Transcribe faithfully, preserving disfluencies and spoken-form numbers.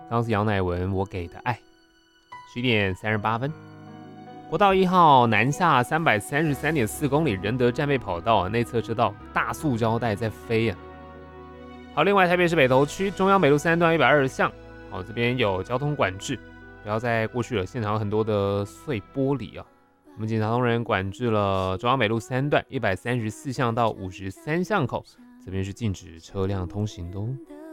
刚刚是杨乃文我给的爱。十一点三十八分，国道一号南下三百三十三点四公里仁德战备跑道内侧车道大塑胶带在飞啊。好，另外台北市北投区中央北路三段一百二十巷，好，这边有交通管制，不要再过去了，现场有很多的碎玻璃啊。我们警察同仁管制了中央北路三段一百三十四巷到五十三巷口，这边是禁止车辆通行的哦。